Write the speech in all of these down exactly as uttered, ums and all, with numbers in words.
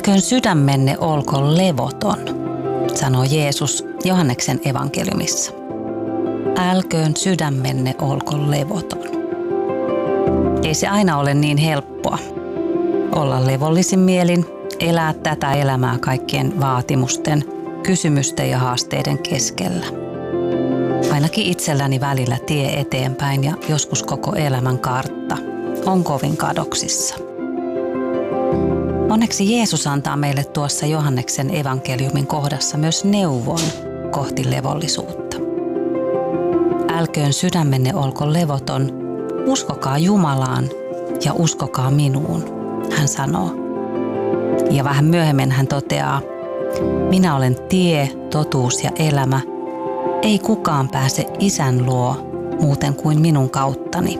Älköön sydämenne olko levoton, sanoo Jeesus Johanneksen evankeliumissa. Älköön sydämenne olko levoton. Ei se aina ole niin helppoa olla levollisin mielin, elää tätä elämää kaikkien vaatimusten, kysymysten ja haasteiden keskellä. Ainakin itselläni välillä tie eteenpäin ja joskus koko elämän kartta on kovin kadoksissa. Onneksi Jeesus antaa meille tuossa Johanneksen evankeliumin kohdassa myös neuvon kohti levollisuutta. Älköön sydämenne olko levoton, uskokaa Jumalaan ja uskokaa minuun, hän sanoo. Ja vähän myöhemmin hän toteaa, minä olen tie, totuus ja elämä, ei kukaan pääse Isän luo muuten kuin minun kauttani.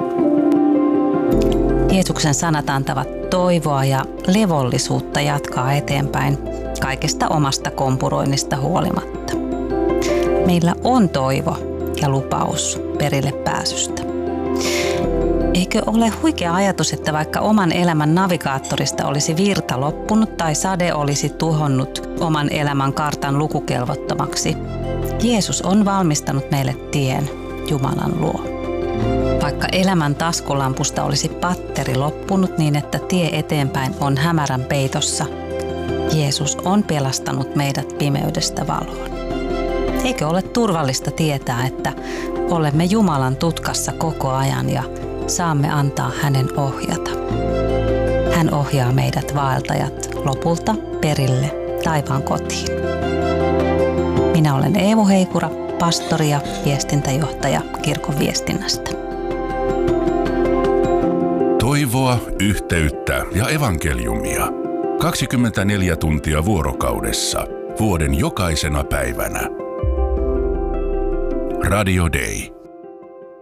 Jeesuksen sanat antavat toivoa ja levollisuutta jatkaa eteenpäin kaikesta omasta kompuroinnista huolimatta. Meillä on toivo ja lupaus perille pääsystä. Eikö ole huikea ajatus, että vaikka oman elämän navigaattorista olisi virta loppunut tai sade olisi tuhonnut oman elämän kartan lukukelvottomaksi, Jeesus on valmistanut meille tien Jumalan luo. Vaikka elämän taskulampusta olisi patteri loppunut niin, että tie eteenpäin on hämärän peitossa, Jeesus on pelastanut meidät pimeydestä valoon. Eikö ole turvallista tietää, että olemme Jumalan tutkassa koko ajan ja saamme antaa hänen ohjata? Hän ohjaa meidät vaeltajat lopulta perille taivaan kotiin. Minä olen Eevu Heikura, pastori ja viestintäjohtaja kirkon viestinnästä. Toivoa, yhteyttä ja evankeliumia. kaksikymmentäneljä tuntia vuorokaudessa, vuoden jokaisena päivänä. Radio Day.